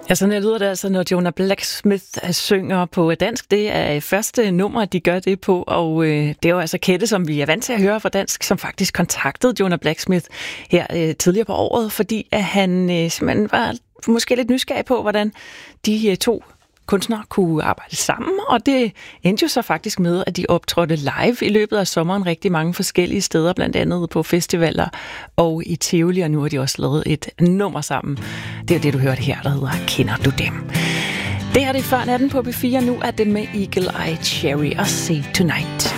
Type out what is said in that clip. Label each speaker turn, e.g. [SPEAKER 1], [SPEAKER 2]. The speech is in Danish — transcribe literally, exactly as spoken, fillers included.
[SPEAKER 1] Ja, sådan her lyder det altså, når Jonah Blacksmith synger på dansk. Det er første nummer, de gør det på, og øh, det er jo altså Kette, som vi er vant til at høre fra dansk, som faktisk kontaktede Jonah Blacksmith her øh, tidligere på året, fordi at han øh, simpelthen var måske lidt nysgerrig på, hvordan de øh, to kunstnere kunne arbejde sammen, og det endte jo så faktisk med, at de optrådte live i løbet af sommeren rigtig mange forskellige steder, blandt andet på festivaler og i Tivoli, og nu har de også lavet et nummer sammen. Det er det, du hørte her, der hedder Kender du dem? Det her det er før natten på B fire, nu er det med Eagle Eye Cherry og Save Tonight.